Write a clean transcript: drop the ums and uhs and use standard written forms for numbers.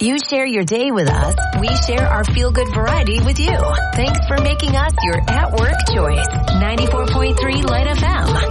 You share your day with us. We share our feel-good variety with you. Thanks for making us your at-work choice. 94.3 Light FM.